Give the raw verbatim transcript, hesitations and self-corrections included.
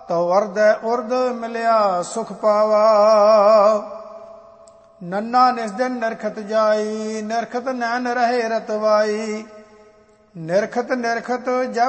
ਤਉ ਵਰਦੈ ਉਰਦ ਮਿਲਿਆ ਸੁਖ ਪਾਵਾ। ਨੰਨਾ ਨਿਸ ਦਿਨ ਨਿਰਖਤ ਜਾਈ, ਨਿਰਖਤ ਨੈਣ ਰਹੇ ਰਤਵਾਈ। ਨਿਰਖਤ ਨਿਰਖਤ ਜਬ